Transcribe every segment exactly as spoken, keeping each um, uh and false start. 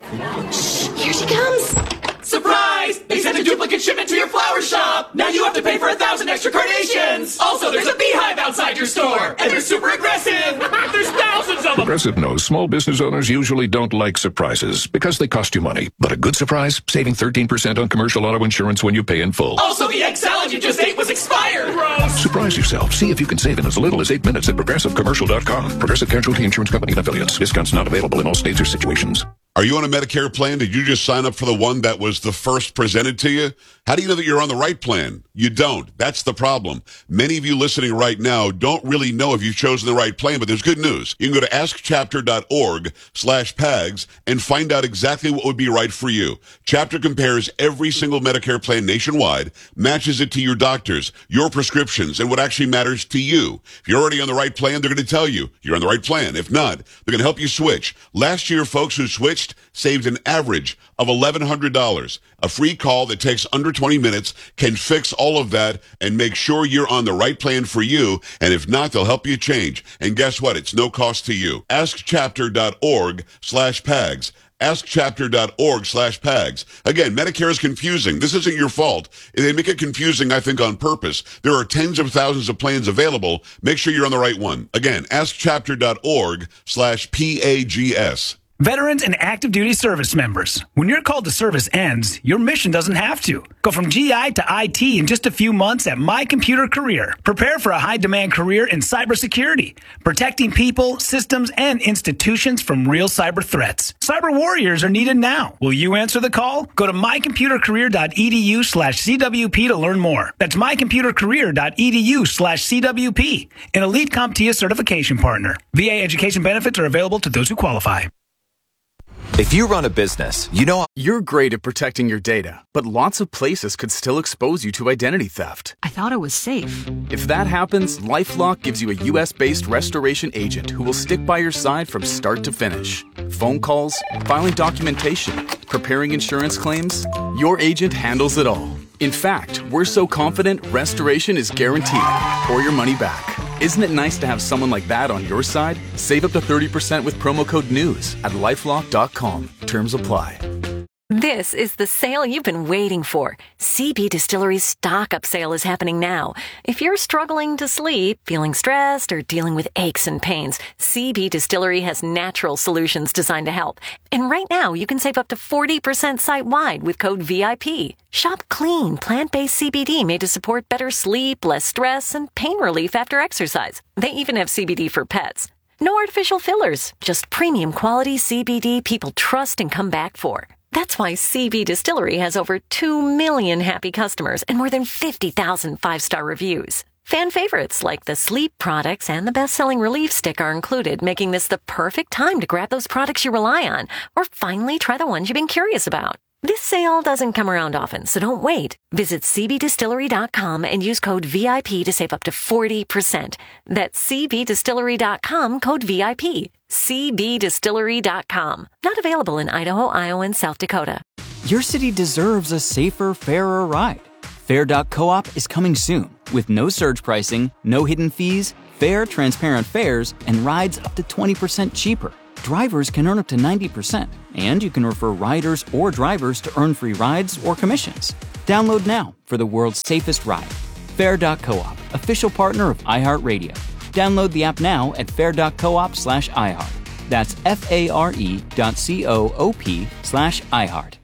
Here she comes. Surprise! They sent a duplicate shipment to your flower shop! Now you have to pay for a thousand extra carnations! Also, there's a beehive outside your store! And they're super aggressive! There's thousands of them! Progressive knows small business owners usually don't like surprises because they cost you money. But a good surprise? Saving thirteen percent on commercial auto insurance when you pay in full. Also, the egg salad you just ate was expired! Gross! Surprise yourself. See if you can save in as little as eight minutes at progressive commercial dot com. Progressive Casualty Insurance Company and affiliates. Discounts not available in all states or situations. Are you on a Medicare plan? Did you just sign up for the one that was the first presented to you? How do you know that you're on the right plan? You don't. That's the problem. Many of you listening right now don't really know if you've chosen the right plan, but there's good news. You can go to ask chapter dot org slash PAGS and find out exactly what would be right for you. Chapter compares every single Medicare plan nationwide, matches it to your doctors, your prescriptions, and what actually matters to you. If you're already on the right plan, they're going to tell you you're on the right plan. If not, they're going to help you switch. Last year, folks who switched saved an average of eleven hundred dollars. A free call that takes under twenty minutes can fix all of that and make sure you're on the right plan for you. And if not, they'll help you change. And guess what? It's no cost to you. ask chapter dot org slash PAGS. ask chapter dot org slash PAGS. Again, Medicare is confusing. This isn't your fault. They make it confusing, I think, on purpose. There are tens of thousands of plans available. Make sure you're on the right one. Again, ask chapter dot org slash PAGS. Veterans and active duty service members. When your call to service ends, your mission doesn't have to. Go from G I to I T in just a few months at My Computer Career. Prepare for a high-demand career in cybersecurity, protecting people, systems, and institutions from real cyber threats. Cyber warriors are needed now. Will you answer the call? Go to my computer career dot e d u slash C W P to learn more. That's my computer career dot e d u slash C W P, an elite CompTIA certification partner. V A education benefits are available to those who qualify. If you run a business, you know you're great at protecting your data, but lots of places could still expose you to identity theft. I thought it was safe. If that happens, LifeLock gives you a U S-based restoration agent who will stick by your side from start to finish. Phone calls, filing documentation, preparing insurance claims, your agent handles it all. In fact, we're so confident restoration is guaranteed or your money back. Isn't it nice to have someone like that on your side? Save up to thirty percent with promo code NEWS at lifelock dot com. Terms apply. This is the sale you've been waiting for. C B Distillery's stock-up sale is happening now. If you're struggling to sleep, feeling stressed, or dealing with aches and pains, C B Distillery has natural solutions designed to help. And right now, you can save up to forty percent site-wide with code V I P. Shop clean, plant-based C B D made to support better sleep, less stress, and pain relief after exercise. They even have C B D for pets. No artificial fillers, just premium quality C B D people trust and come back for. That's why C B Distillery has over two million happy customers and more than fifty thousand five-star reviews. Fan favorites like the sleep products and the best-selling relief stick are included, making this the perfect time to grab those products you rely on or finally try the ones you've been curious about. This sale doesn't come around often, so don't wait. Visit c b distillery dot com and use code V I P to save up to forty percent. That's c b distillery dot com, code V I P. c b distillery dot com. Not available in Idaho, Iowa, and South Dakota. Your city deserves a safer, fairer ride. Fair dot coop is coming soon with no surge pricing, no hidden fees, fair, transparent fares, and rides up to twenty percent cheaper. Drivers can earn up to ninety percent, and you can refer riders or drivers to earn free rides or commissions. Download now for the world's safest ride. Fair dot coop, official partner of iHeartRadio. Download the app now at fair dot coop slash iHeart. That's F-A-R-E dot C-O-O-P slash iHeart.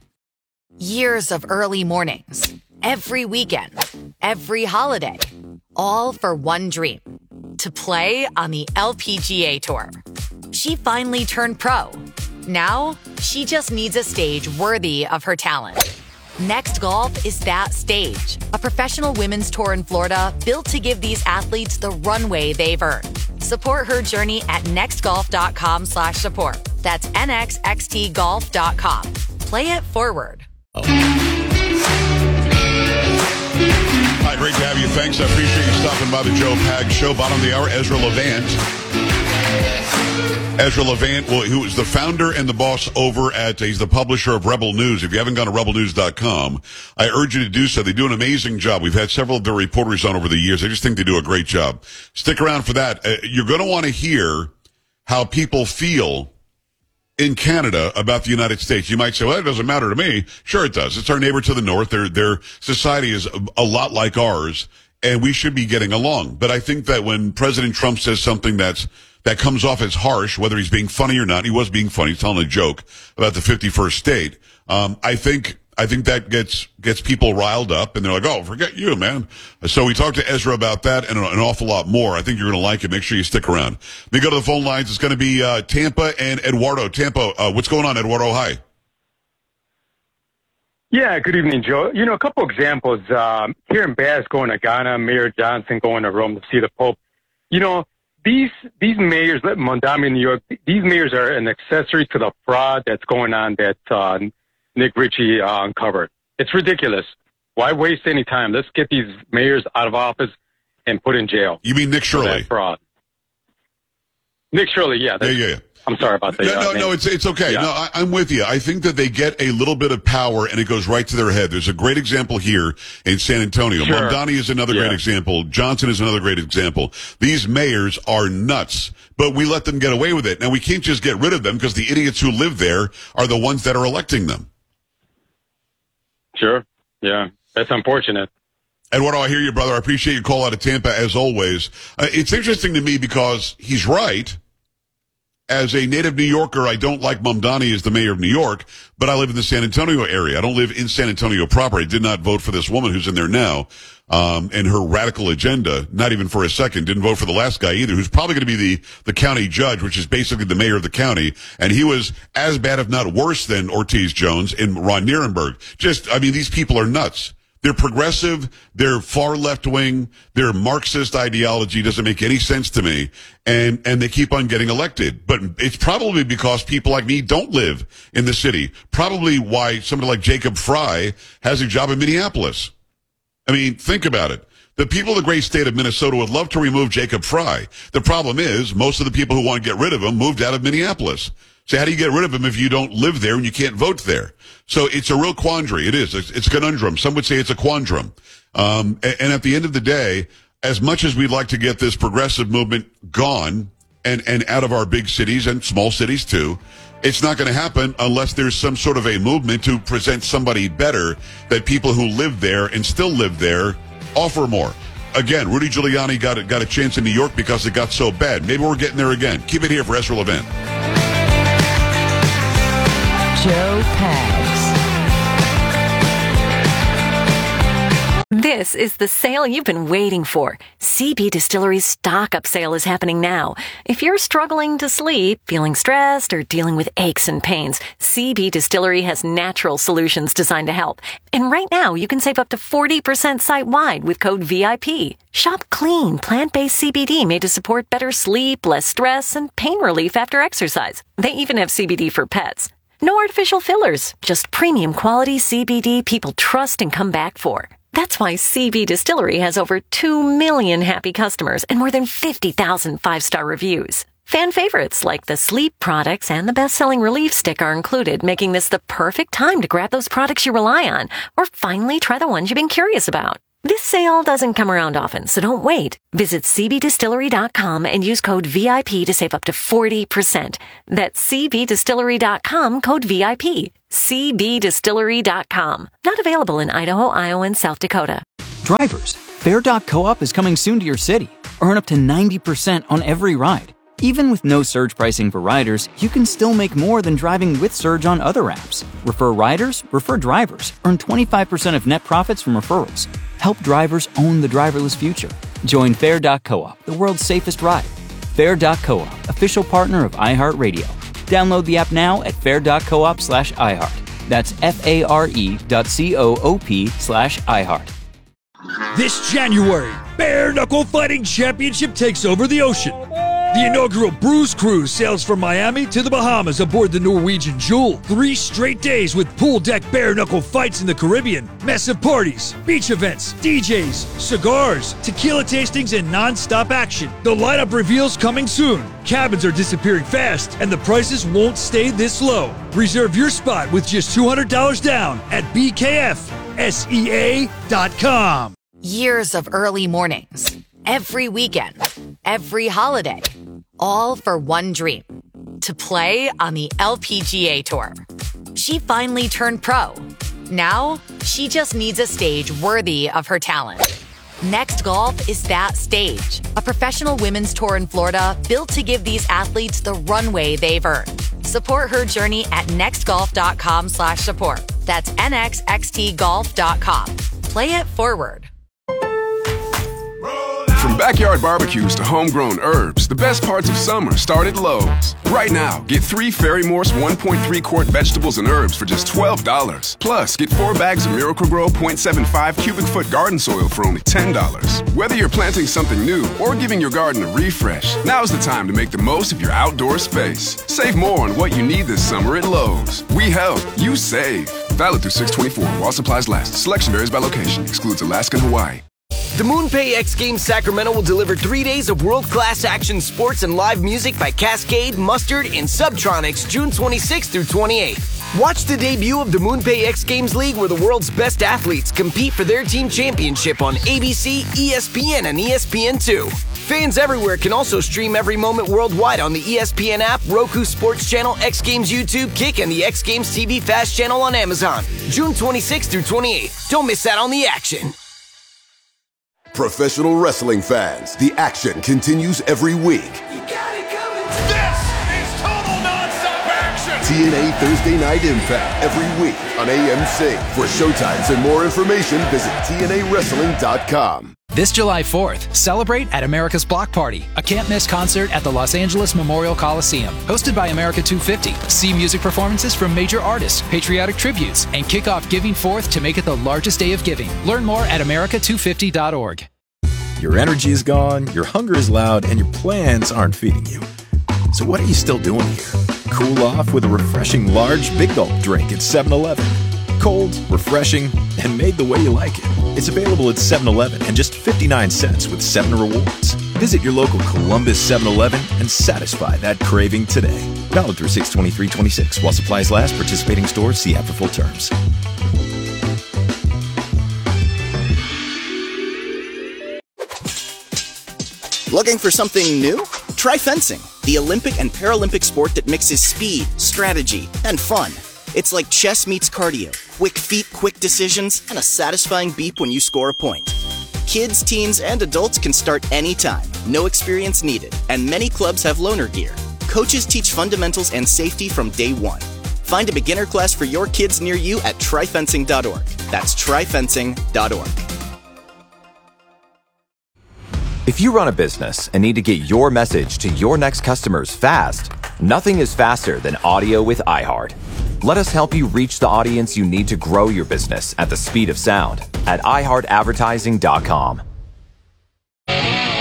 Years of early mornings, every weekend, every holiday, all for one dream, to play on the L P G A Tour. She finally turned pro. Now, she just needs a stage worthy of her talent. Next Golf is that stage, a professional women's tour in Florida built to give these athletes the runway they've earned. Support her journey at next golf dot com slash support. That's N X X T golf dot com. Play it forward. Hi, great to have you. Thanks. I appreciate you stopping by the Joe Pags Show. Bottom of the hour, Ezra Levant. Ezra Levant, well, who is the founder and the boss over at, he's the publisher of Rebel News. If you haven't gone to rebel news dot com, I urge you to do so. They do an amazing job. We've had several of their reporters on over the years. I just think they do a great job. Stick around for that. Uh, you're going to want to hear how people feel in Canada about the United States. You might say, well, it doesn't matter to me. Sure it does. It's our neighbor to the north. Their, their society is a lot like ours, and we should be getting along. But I think that when President Trump says something that's, that comes off as harsh, whether he's being funny or not, he was being funny, he's telling a joke about the fifty-first state. Um, I think, I think that gets, gets people riled up, and they're like, oh, forget you, man. So we talked to Ezra about that and an awful lot more. I think you're going to like it. Make sure you stick around. Let me go to the phone lines. It's going to be, uh, Tampa and Eduardo. Tampa, uh, what's going on, Eduardo? Hi. Yeah, good evening, Joe. You know, a couple examples. Um, here in Bass, going to Ghana, Mayor Johnson going to Rome to see the Pope. You know, these these mayors, like Mondami, New York, these mayors are an accessory to the fraud that's going on that uh, Nick Ritchie uh, uncovered. It's ridiculous. Why waste any time? Let's get these mayors out of office and put in jail. You mean Nick Shirley? Fraud. Nick Shirley, yeah. Yeah, yeah, yeah. I'm sorry about that. No, no, no, it's it's okay. Yeah. No, I, I'm with you. I think that they get a little bit of power and it goes right to their head. There's a great example here in San Antonio. Sure. Mondani is another yeah. great example. Johnson is another great example. These mayors are nuts, but we let them get away with it. Now, we can't just get rid of them because the idiots who live there are the ones that are electing them. Sure. Yeah. That's unfortunate. Eduardo, I hear you, brother. I appreciate your call out of Tampa, as always. Uh, it's interesting to me because he's right. As a native New Yorker, I don't like Mamdani as the mayor of New York, but I live in the San Antonio area. I don't live in San Antonio proper. I did not vote for this woman who's in there now, um, and her radical agenda, not even for a second. Didn't vote for the last guy either, who's probably going to be the, the county judge, which is basically the mayor of the county. And he was as bad, if not worse, than Ortiz Jones in Ron Nierenberg. Just, I mean, these people are nuts. They're progressive, they're far left-wing, their Marxist ideology doesn't make any sense to me, and, and they keep on getting elected. But it's probably because people like me don't live in the city. Probably why somebody like Jacob Fry has a job in Minneapolis. I mean, think about it. The people of the great state of Minnesota would love to remove Jacob Fry. The problem is, most of the people who want to get rid of him moved out of Minneapolis. So how do you get rid of him if you don't live there and you can't vote there? So it's a real quandary. It is. It's, it's a conundrum. Some would say it's a quandrum. Um, and, and at the end of the day, as much as we'd like to get this progressive movement gone and, and out of our big cities and small cities too, it's not going to happen unless there's some sort of a movement to present somebody better that people who live there and still live there offer more. Again, Rudy Giuliani got a, got a chance in New York because it got so bad. Maybe we're getting there again. Keep it here for Ezra Levant. Joe Pags. This is the sale you've been waiting for. C B Distillery's stock-up sale is happening now. If you're struggling to sleep, feeling stressed, or dealing with aches and pains, C B Distillery has natural solutions designed to help. And right now, you can save up to forty percent site-wide with code V I P. Shop clean, plant-based C B D made to support better sleep, less stress, and pain relief after exercise. They even have C B D for pets. No artificial fillers, just premium quality C B D people trust and come back for. That's why C B Distillery has over two million happy customers and more than fifty thousand five-star reviews. Fan favorites like the sleep products and the best-selling relief stick are included, making this the perfect time to grab those products you rely on or finally try the ones you've been curious about. This sale doesn't come around often, so don't wait. Visit C B distillery dot com and use code V I P to save up to forty percent. That's C B distillery dot com, code V I P. C B distillery dot com. Not available in Idaho, Iowa, and South Dakota. Drivers, Fair dot coop is coming soon to your city. Earn up to ninety percent on every ride. Even with no surge pricing for riders, you can still make more than driving with Surge on other apps. Refer riders, refer drivers. Earn twenty-five percent of net profits from referrals. Help drivers own the driverless future. Join Fair dot coop, the world's safest ride. Fair dot coop, official partner of iHeartRadio. Download the app now at fair dot coop slash iHeart. That's F-A-R-E dot C-O-O-P slash iHeart. This January, Bare Knuckle Fighting Championship takes over the ocean. The inaugural Bruise Cruise sails from Miami to the Bahamas aboard the Norwegian Jewel. Three straight days with pool deck bare knuckle fights in the Caribbean, massive parties, beach events, D Js, cigars, tequila tastings, and non-stop action. The lineup reveals coming soon. Cabins are disappearing fast, and the prices won't stay this low. Reserve your spot with just two hundred dollars down at B K F S E A dot com. Years of early mornings, every weekend, every holiday, all for one dream. to play on the L P G A Tour. She finally turned pro. Now, she just needs a stage worthy of her talent. Next Golf is that stage, a professional women's tour in Florida built to give these athletes the runway they've earned. Support her journey at nextgolf.com slash support. That's N X X T golf dot com. Play it forward. From backyard barbecues to homegrown herbs, the best parts of summer start at Lowe's. Right now, get three Fairy Morse one point three quart vegetables and herbs for just twelve dollars. Plus, get four bags of Miracle-Gro point seven five cubic foot garden soil for only ten dollars. Whether you're planting something new or giving your garden a refresh, now's the time to make the most of your outdoor space. Save more on what you need this summer at Lowe's. We help, you save. Valid through six twenty-four while supplies last. Selection varies by location. Excludes Alaska and Hawaii. The MoonPay X Games Sacramento will deliver three days of world-class action sports and live music by Cascade, Mustard, and Subtronics June twenty-sixth through twenty-eighth. Watch the debut of the MoonPay X Games League where the world's best athletes compete for their team championship on A B C, E S P N, and E S P N two. Fans everywhere can also stream every moment worldwide on the E S P N app, Roku Sports Channel, X Games YouTube, Kick, and the X Games T V Fast Channel on Amazon. June twenty-sixth through twenty-eighth. Don't miss out on the action. Professional wrestling fans, the action continues every week. You got it coming. This is total nonstop action. T N A Thursday Night Impact every week on A M C. For showtimes and more information, visit T N A wrestling dot com. This July fourth, celebrate at America's Block Party, a can't-miss concert at the Los Angeles Memorial Coliseum. Hosted by America two fifty, see music performances from major artists, patriotic tributes, and kick off Giving Fourth to make it the largest day of giving. Learn more at America two fifty dot org. Your energy is gone, your hunger is loud, and your plans aren't feeding you. So what are you still doing here? Cool off with a refreshing large Big Gulp drink at seven eleven. Cold, refreshing, and made the way you like it. It's available at seven eleven and just fifty-nine cents with seven rewards. Visit your local Columbus seven eleven and satisfy that craving today. Valid through six twenty-three twenty-six. While supplies last, participating stores see app for full terms. Looking for something new? Try fencing, the Olympic and Paralympic sport that mixes speed, strategy, and fun. It's like chess meets cardio, quick feet, quick decisions, and a satisfying beep when you score a point. Kids, teens, and adults can start anytime, no experience needed, and many clubs have loaner gear. Coaches teach fundamentals and safety from day one. Find a beginner class for your kids near you at try fencing dot org. That's try fencing dot org. If you run a business and need to get your message to your next customers fast, nothing is faster than audio with iHeart. Let us help you reach the audience you need to grow your business at the speed of sound at i heart advertising dot com. When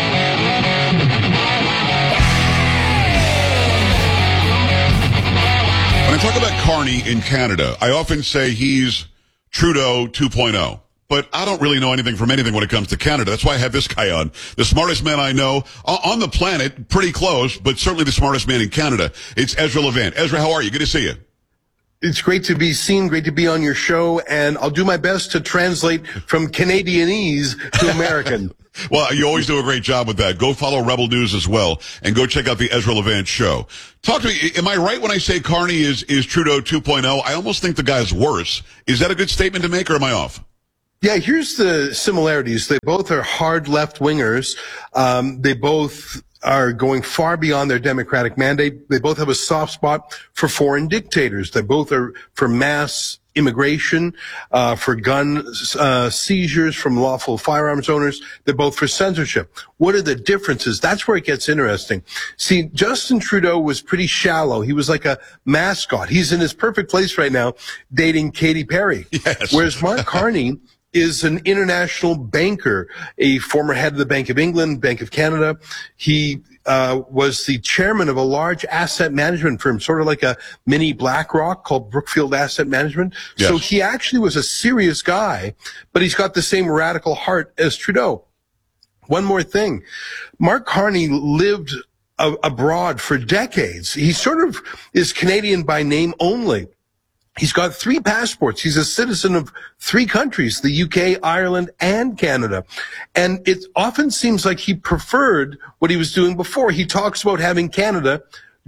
I talk about Carney in Canada, I often say he's Trudeau two point oh. But I don't really know anything from anything when it comes to Canada. That's why I have this guy on. The smartest man I know on the planet, pretty close, but certainly the smartest man in Canada. It's Ezra Levant. Ezra, how are you? Good to see you. It's great to be seen, great to be on your show, and I'll do my best to translate from Canadianese to American. Well, you always do a great job with that. Go follow Rebel News as well, and go check out the Ezra Levant show. Talk to me. Am I right when I say Carney is, is Trudeau two point oh? I almost think the guy's worse. Is that a good statement to make, or am I off? Yeah, here's the similarities. They both are hard left-wingers. Um, they both are going far beyond their democratic mandate. They both have a soft spot for foreign dictators. They both are for mass immigration, uh, for gun uh, seizures from lawful firearms owners. They're both for censorship. What are the differences? That's where it gets interesting. See, Justin Trudeau was pretty shallow. He was like a mascot. He's in his perfect place right now, dating Katy Perry. Yes. Whereas Mark Carney is an international banker, a former head of the Bank of England, Bank of Canada. He uh was the chairman of a large asset management firm, sort of like a mini BlackRock called Brookfield Asset Management. Yes. So he actually was a serious guy, but he's got the same radical heart as Trudeau. One more thing. Mark Carney lived a- abroad for decades. He sort of is Canadian by name only. He's got three passports. He's a citizen of three countries, the U K, Ireland, and Canada. And it often seems like he preferred what he was doing before. He talks about having Canada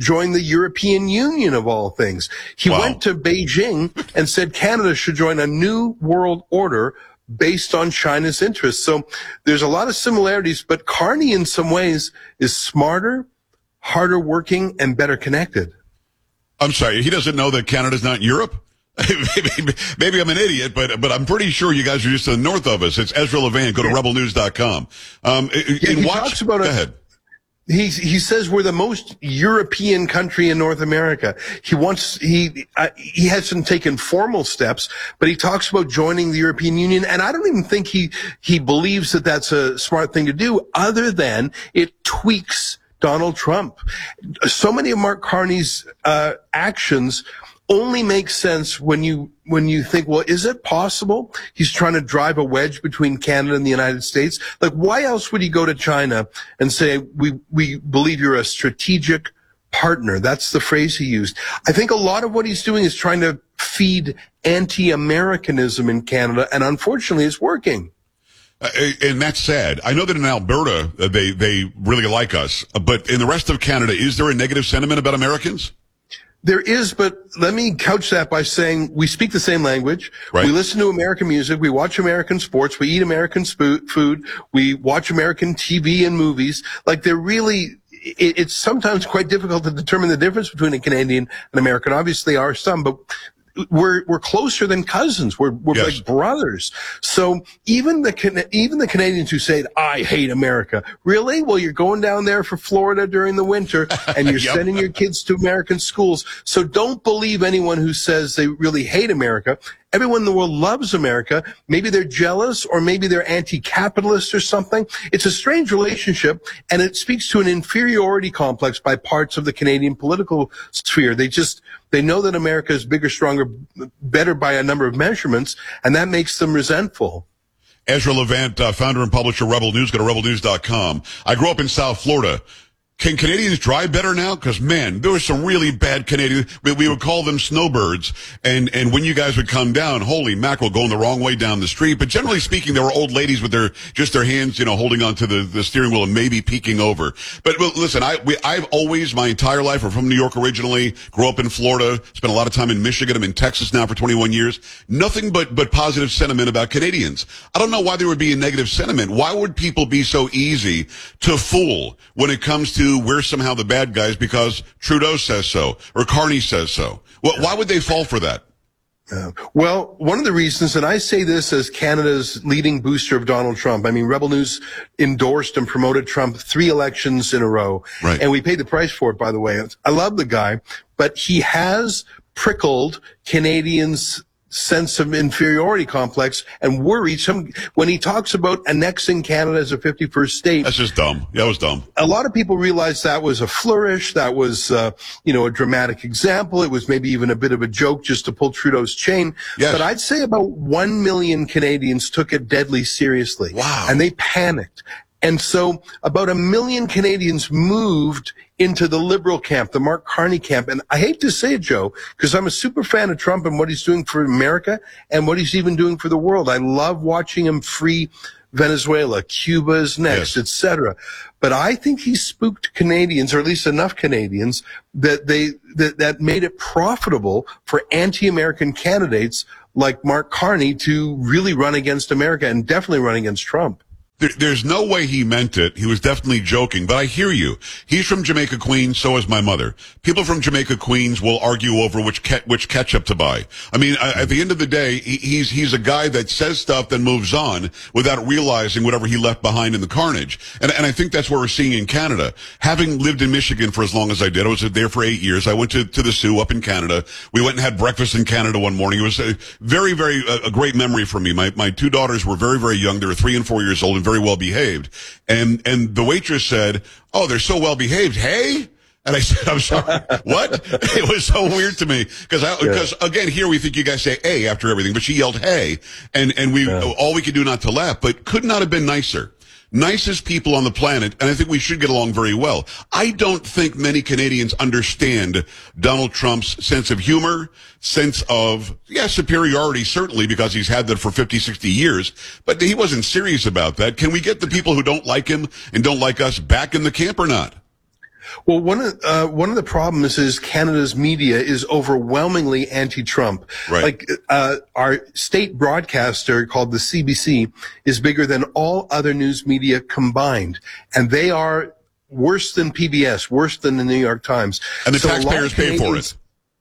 join the European Union of all things. He Wow. went to Beijing and said Canada should join a new world order based on China's interests. So there's a lot of similarities, but Carney in some ways is smarter, harder working, and better connected. I'm sorry, he doesn't know that Canada's not Europe? maybe, maybe I'm an idiot, but but I'm pretty sure you guys are just to the north of us. It's Ezra Levant. Go to rebel news dot com. Um, Yeah, and he watch, talks about go a- ahead. He he says we're the most European country in North America. He wants he uh, he hasn't taken formal steps, but he talks about joining the European Union, and I don't even think he he believes that that's a smart thing to do, other than it tweaks Donald Trump. So many of Mark Carney's uh, actions only make sense when you when you think, well, is it possible he's trying to drive a wedge between Canada and the United States? Like, why else would he go to China and say, we we believe you're a strategic partner? That's the phrase he used. I think a lot of what he's doing is trying to feed anti-Americanism in Canada, and unfortunately it's working. Uh, and that's sad. I know that in Alberta, uh, they, they really like us. Uh, but in the rest of Canada, is there a negative sentiment about Americans? There is, but let me couch that by saying we speak the same language. Right. We listen to American music. We watch American sports. We eat American spo- food. We watch American T V and movies. Like, they're really, it, it's sometimes quite difficult to determine the difference between a Canadian and American. Obviously, there are some, but we're we're closer than cousins. We're we're Yes. like brothers. So even the Can- even the Canadians who say, I hate America, really? Well, you're going down there for Florida during the winter, and you're Yep. sending your kids to American schools. So don't believe anyone who says they really hate America. Everyone in the world loves America. Maybe they're jealous, or maybe they're anti-capitalist or something. It's a strange relationship, and it speaks to an inferiority complex by parts of the Canadian political sphere. They just, they know that America is bigger, stronger, better by a number of measurements, and that makes them resentful. Ezra Levant, uh, founder and publisher of Rebel News. Go to rebel news dot com. I grew up in South Florida. Can Canadians drive better now? Because, man, there were some really bad Canadians. We, we would call them snowbirds. And, and when you guys would come down, holy mackerel, going the wrong way down the street. But generally speaking, there were old ladies with their, just their hands, you know, holding onto the, the steering wheel and maybe peeking over. But, well, listen, I, we, I've always, my entire life, I'm from New York originally, grew up in Florida, spent a lot of time in Michigan. I'm in Texas now for twenty-one years. Nothing but, but positive sentiment about Canadians. I don't know why there would be a negative sentiment. Why would people be so easy to fool when it comes to we're somehow the bad guys because Trudeau says so or Carney says so? Well, why would they fall for that? Uh, well, one of the reasons, and I say this as Canada's leading booster of Donald Trump. I mean, Rebel News endorsed and promoted Trump three elections in a row. Right. And we paid the price for it, by the way. I love the guy, but he has prickled Canadians' sense of inferiority complex and worry. Some, when he talks about annexing Canada as a fifty-first state, That's just dumb. That was dumb. a lot of people realized that was a flourish. That was, uh, you know, a dramatic example. It was maybe even a bit of a joke just to pull Trudeau's chain. Yes. But I'd say about one million Canadians took it deadly seriously. Wow. And they panicked. And so about a million Canadians moved into the liberal camp, the Mark Carney camp. And I hate to say it, Joe, because I'm a super fan of Trump and what he's doing for America and what he's even doing for the world. I love watching him free Venezuela, Cuba is next, Yes. et cetera. But I think he spooked Canadians, or at least enough Canadians, that they that, that made it profitable for anti-American candidates like Mark Carney to really run against America and definitely run against Trump. There, there's no way he meant it. He was definitely joking, but I hear you. He's from Jamaica, Queens. So is my mother. People from Jamaica, Queens will argue over which ke- which ketchup to buy. I mean, I, at the end of the day, he, he's he's a guy that says stuff then moves on without realizing whatever he left behind in the carnage. And and I think that's what we're seeing in Canada. Having lived in Michigan for as long as I did, I was there for eight years. I went to to the Sioux up in Canada. We went and had breakfast in Canada one morning. It was a very very a, a great memory for me. My my two daughters were very very young. They were three and four years old and very well behaved. And, and the waitress said, "Oh, they're so well behaved. Hey?" And I said, "I'm sorry. What?" It was so weird to me because I, because again, here we think you guys say "hey" after everything, but she yelled "hey." And, and we, yeah. all we could do not to laugh, but could not have been nicer. Nicest people on the planet, and I think we should get along very well. I don't think many Canadians understand Donald Trump's sense of humor, sense of, yeah, superiority, certainly, because he's had that for fifty, sixty years, but he wasn't serious about that. Can we get the people who don't like him and don't like us back in the camp or not? Well, one of uh, one of the problems is Canada's media is overwhelmingly anti-Trump. Right. Like uh, our state broadcaster called the C B C is bigger than all other news media combined, and they are worse than P B S, worse than the New York Times. And the So a lot of taxpayers pay for Canadians- it.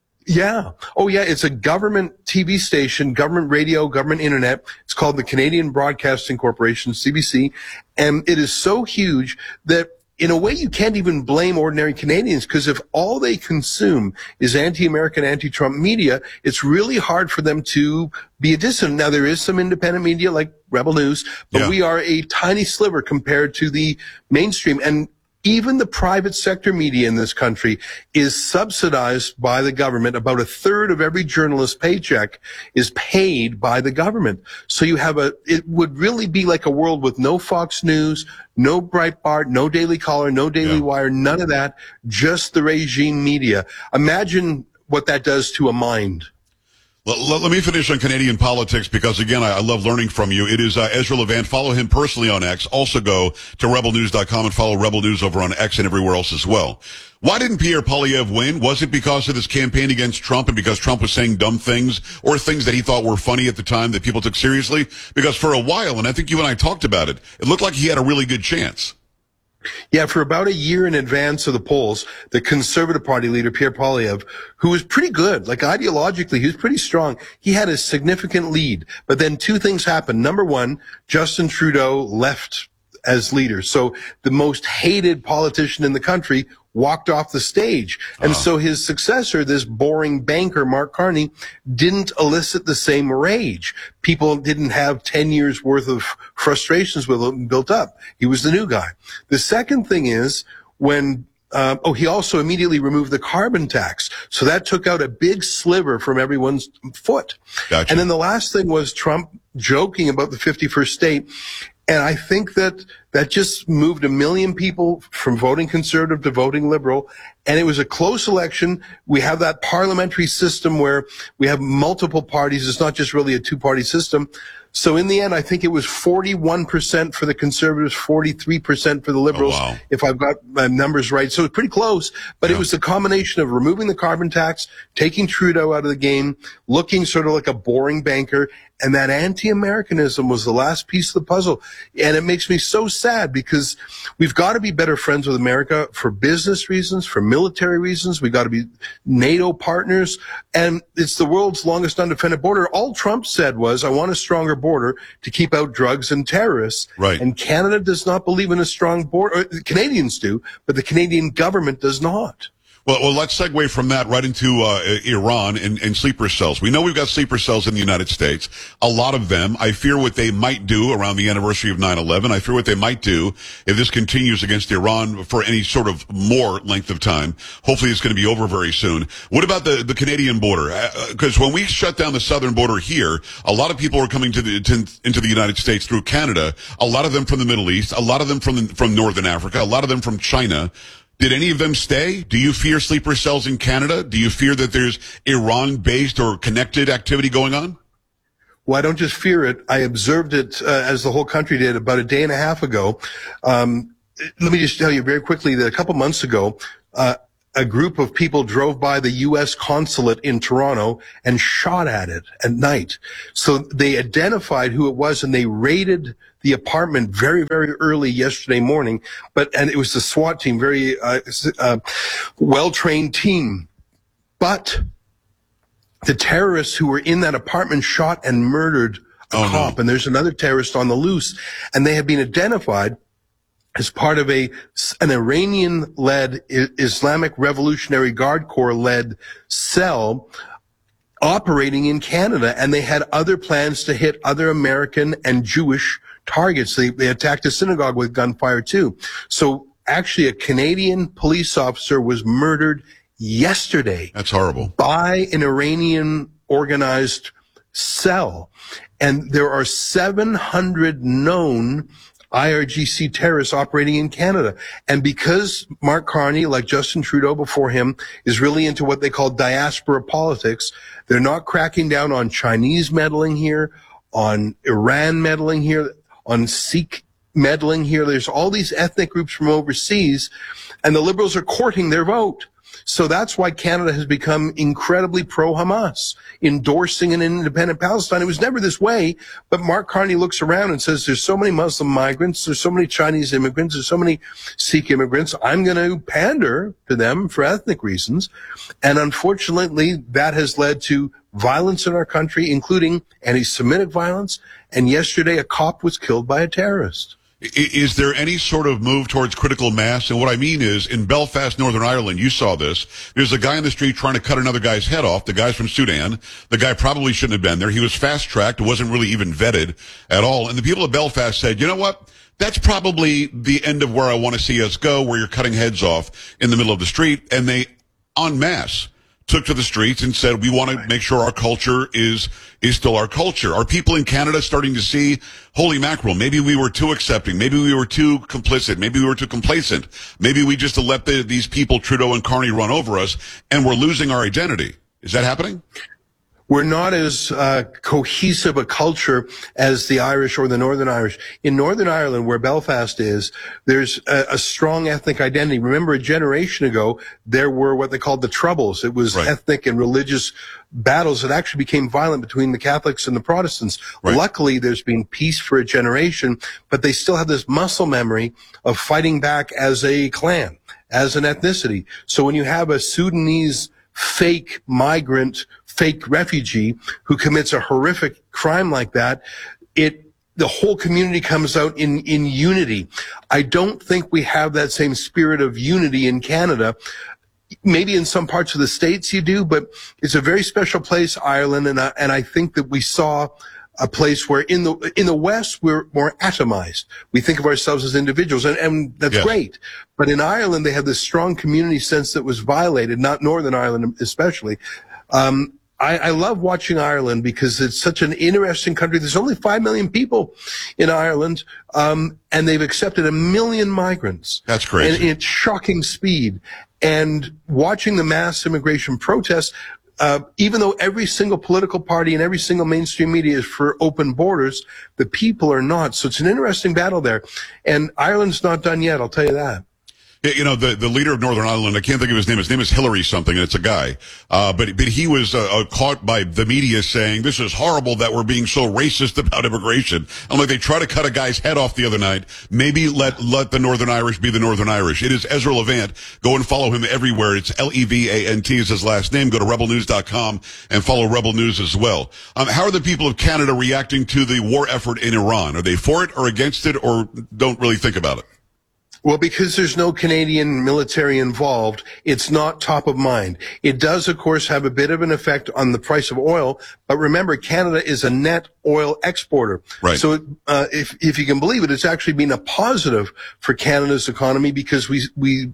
Yeah. Oh, yeah. It's a government T V station, government radio, government internet. It's called the Canadian Broadcasting Corporation, C B C. And it is so huge that in a way you can't even blame ordinary Canadians, because if all they consume is anti-American, anti-Trump media, it's really hard for them to be a dissident. Now, there is some independent media like Rebel News, but Yeah. we are a tiny sliver compared to the mainstream. And even the private sector media in this country is subsidized by the government. About a third of every journalist's paycheck is paid by the government. So you have a, it would really be like a world with no Fox News, no Breitbart, no Daily Caller, no Daily Wire, none of that, just the regime media. Imagine what that does to a mind. Let, let, let me finish on Canadian politics because, again, I, I love learning from you. It is uh, Ezra Levant. Follow him personally on X. Also go to rebel news dot com and follow Rebel News over on X and everywhere else as well. Why didn't Pierre Poilievre win? Was it because of his campaign against Trump and because Trump was saying dumb things or things that he thought were funny at the time that people took seriously? Because for a while, and I think you and I talked about it, it looked like he had a really good chance. Yeah, for about a year in advance of the polls, the Conservative Party leader, Pierre Poilievre, who was pretty good, like ideologically, he was pretty strong. He had a significant lead. But then two things happened. Number one, Justin Trudeau left as leader. So the most hated politician in the country walked off the stage. And so his successor, this boring banker, Mark Carney, didn't elicit the same rage. People didn't have ten years worth of frustrations with him built up. He was the new guy. The second thing is when Um, oh, he also immediately removed the carbon tax. So that took out a big sliver from everyone's foot. Gotcha. And then the last thing was Trump joking about the fifty-first state. And I think that that just moved a million people from voting conservative to voting liberal. And it was a close election. We have that parliamentary system where we have multiple parties. It's not just really a two-party system. So in the end, I think it was forty-one percent for the conservatives, forty-three percent for the liberals, Oh, wow. if I've got my numbers right. So it's pretty close, but Yeah. it was the combination of removing the carbon tax, taking Trudeau out of the game, looking sort of like a boring banker, and that anti-Americanism was the last piece of the puzzle. And it makes me so sad because we've got to be better friends with America for business reasons, for military reasons. We've got to be NATO partners. And it's the world's longest undefended border. All Trump said was, I want a stronger border to keep out drugs and terrorists. Right. And Canada does not believe in a strong border. The Canadians do, but the Canadian government does not. Well, well, let's segue from that right into uh, Iran and, and sleeper cells. We know we've got sleeper cells in the United States. A lot of them. I fear what they might do around the anniversary of nine eleven. I fear what they might do if this continues against Iran for any sort of more length of time. Hopefully it's going to be over very soon. What about the, the Canadian border? Because uh, when we shut down the southern border here, a lot of people are coming to the to, into the United States through Canada. A lot of them from the Middle East. A lot of them from the, from Northern Africa. A lot of them from China. Did any of them stay? Do you fear sleeper cells in Canada? Do you fear that there's Iran-based or connected activity going on? Well, I don't just fear it. I observed it uh, as the whole country did about a day and a half ago. Um, let me just tell you very quickly that a couple months ago, uh, a group of people drove by the U S consulate in Toronto and shot at it at night. So they identified who it was and they raided the apartment very, very early yesterday morning. But, and it was the SWAT team, very, uh, uh well-trained team. But the terrorists who were in that apartment shot and murdered a Oh, cop. no. And there's another terrorist on the loose. And they have been identified as part of a an Iranian-led Islamic Revolutionary Guard Corps-led cell operating in Canada, and they had other plans to hit other American and Jewish targets. They, they attacked a synagogue with gunfire too. So actually, a Canadian police officer was murdered yesterday. That's horrible. By an Iranian organized cell, and there are seven hundred known I R G C terrorists operating in Canada. And because Mark Carney, like Justin Trudeau before him, is really into what they call diaspora politics, they're not cracking down on Chinese meddling here, on Iran meddling here, on Sikh meddling here. There's all these ethnic groups from overseas, and the Liberals are courting their vote. So that's why Canada has become incredibly pro-Hamas, endorsing an independent Palestine. It was never this way, but Mark Carney looks around and says, there's so many Muslim migrants, there's so many Chinese immigrants, there's so many Sikh immigrants, I'm going to pander to them for ethnic reasons. And unfortunately, that has led to violence in our country, including anti-Semitic violence. And yesterday, a cop was killed by a terrorist. Is there any sort of move towards critical mass? And what I mean is, in Belfast, Northern Ireland, you saw this. There's a guy in the street trying to cut another guy's head off. The guy's from Sudan. The guy probably shouldn't have been there. He was fast-tracked, wasn't really even vetted at all. And the people of Belfast said, you know what? That's probably the end of where I want to see us go, where you're cutting heads off in the middle of the street. And they, en masse, took to the streets and said, we want to make sure our culture is is still our culture. Are people in Canada starting to see, holy mackerel, maybe we were too accepting, maybe we were too complicit, maybe we were too complacent, maybe we just let the, these people, Trudeau and Carney, run over us, and we're losing our identity? Is that happening? We're not as uh, cohesive a culture as the Irish or the Northern Irish. In Northern Ireland, where Belfast is, there's a, a strong ethnic identity. Remember, a generation ago, there were what they called the Troubles. It was right. ethnic and religious battles that actually became violent between the Catholics and the Protestants. Right. Luckily, there's been peace for a generation, but they still have this muscle memory of fighting back as a clan, as an ethnicity. So when you have a Sudanese fake migrant, fake refugee who commits a horrific crime like that, it the whole community comes out in in unity. I don't think we have that same spirit of unity in Canada. Maybe in some parts of the States you do, but it's a very special place, Ireland, and I, and I think that we saw a place where in the in the West we're more atomized. We think of ourselves as individuals, and, and that's yes. great. But in Ireland, they have this strong community sense that was violated, not Northern Ireland especially. Um, I, I love watching Ireland because it's such an interesting country. There's only five million people in Ireland, um, and they've accepted a million migrants. That's crazy. And it's shocking speed. And watching the mass immigration protests, Uh, even though every single political party and every single mainstream media is for open borders, the people are not. So it's an interesting battle there. And Ireland's not done yet, I'll tell you that. You know, the, the leader of Northern Ireland, I can't think of his name. His name is Hillary something, and it's a guy. Uh, but, but he was, uh, caught by the media saying, this is horrible that we're being so racist about immigration. I'm like, they try to cut a guy's head off the other night. Maybe let, let the Northern Irish be the Northern Irish. It is Ezra Levant. Go and follow him everywhere. It's L E V A N T is his last name. Go to rebel news dot com and follow Rebel News as well. Um, how are the people of Canada reacting to the war effort in Iran? Are they for it or against it, or don't really think about it? Well, because there's no Canadian military involved, it's not top of mind. It does, of course, have a bit of an effect on the price of oil. But remember, Canada is a net oil exporter. Right. So uh, if if you can believe it, it's actually been a positive for Canada's economy because we we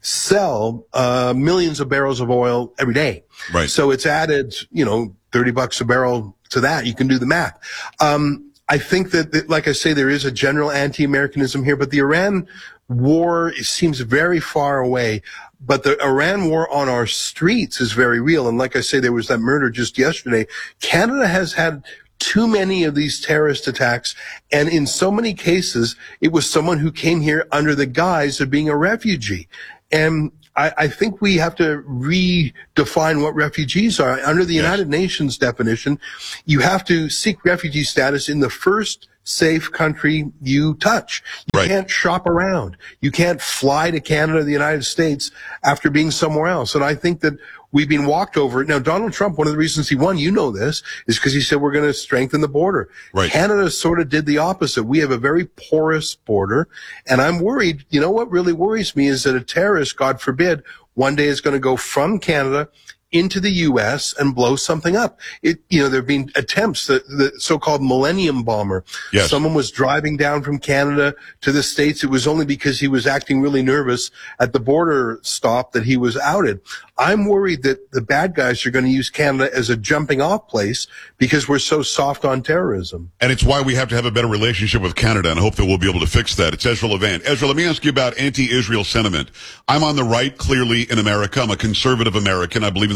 sell uh, millions of barrels of oil every day. Right. So it's added, you know, thirty bucks a barrel to that. You can do the math. Um, I think that, that, like I say, there is a general anti-Americanism here, but the Iran war seems very far away, but the Iran war on our streets is very real. And like I say, there was that murder just yesterday. Canada has had too many of these terrorist attacks, and in so many cases, it was someone who came here under the guise of being a refugee. And I, I think we have to redefine what refugees are. Under the yes. United Nations definition, you have to seek refugee status in the first safe country you touch. You right. can't shop around. You can't fly to Canada or the United States after being somewhere else. And I think that we've been walked over. Now, Donald Trump, one of the reasons he won, you know this, is because he said we're going to strengthen the border. Right. Canada sort of did the opposite. We have a very porous border. And I'm worried, you know what really worries me is that a terrorist, God forbid, one day is going to go from Canada into the U S and blow something up. It, you know, there have been attempts, the, the so-called Millennium Bomber. Yes. Someone was driving down from Canada to the States. It was only because he was acting really nervous at the border stop that he was outed. I'm worried that the bad guys are going to use Canada as a jumping off place because we're so soft on terrorism. And it's why we have to have a better relationship with Canada, and I hope that we'll be able to fix that. It's Ezra Levant. Ezra, let me ask you about anti-Israel sentiment. I'm on the right, clearly, in America. I'm a conservative American. I believe in the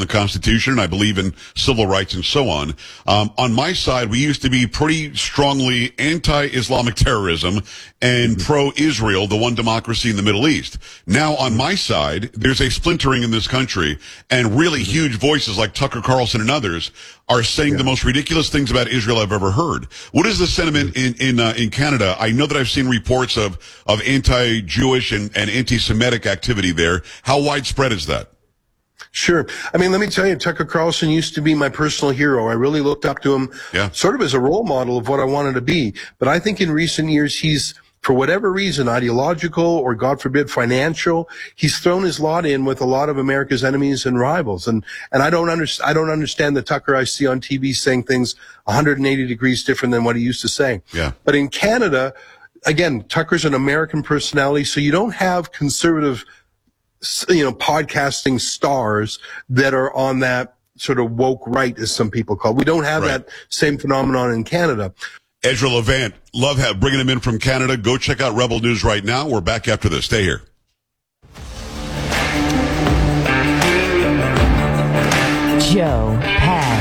Constitution, and I believe in civil rights and so on. Um, on my side, we used to be pretty strongly anti-Islamic terrorism and pro-Israel, the one democracy in the Middle East. Now, on my side, there's a splintering in this country, and really huge voices like Tucker Carlson and others are saying yeah. the most ridiculous things about Israel I've ever heard. What is the sentiment in in uh, in Canada? I know that I've seen reports of of anti-Jewish and, and anti-Semitic activity there. How widespread is that? Sure. I mean, let me tell you, Tucker Carlson used to be my personal hero. I really looked up to him yeah. sort of as a role model of what I wanted to be. But I think in recent years, he's, for whatever reason, ideological or, God forbid, financial, he's thrown his lot in with a lot of America's enemies and rivals. And, and I don't understand, I don't understand the Tucker I see on T V saying things one hundred eighty degrees different than what he used to say. Yeah. But in Canada, again, Tucker's an American personality, so you don't have conservative, you know, podcasting stars that are on that sort of woke right, as some people call it. We don't have right. that same phenomenon in Canada. Ezra Levant, love have, bringing him in from Canada. Go check out Rebel News right now. We're back after this. Stay here. Joe Pags.